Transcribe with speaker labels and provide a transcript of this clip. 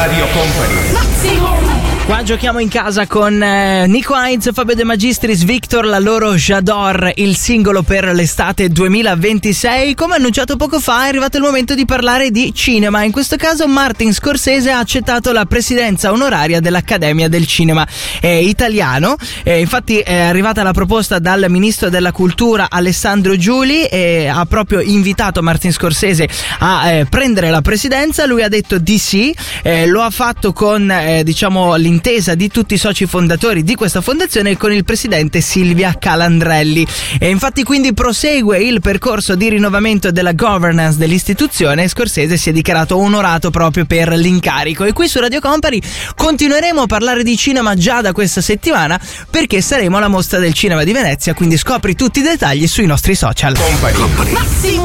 Speaker 1: Radio Company.
Speaker 2: Qua giochiamo in casa con Nico Heinz, Fabio De Magistris, Victor, la loro J'adore, il singolo per l'estate 2026. Come annunciato poco fa è arrivato il momento di parlare di cinema. In questo caso Martin Scorsese ha accettato la presidenza onoraria dell'Accademia del Cinema italiano. Infatti è arrivata la proposta dal ministro della cultura Alessandro Giuli e ha proprio invitato Martin Scorsese a prendere la presidenza. Lui ha detto di sì, lo ha fatto con l'intesa di tutti i soci fondatori di questa fondazione e con il presidente Silvia Calandrelli. E infatti quindi prosegue il percorso di rinnovamento della governance dell'istituzione. Scorsese si è dichiarato onorato proprio per l'incarico. E qui su Radio Company continueremo a parlare di cinema già da questa settimana, perché saremo alla Mostra del Cinema di Venezia, quindi scopri tutti i dettagli sui nostri social.
Speaker 1: Company.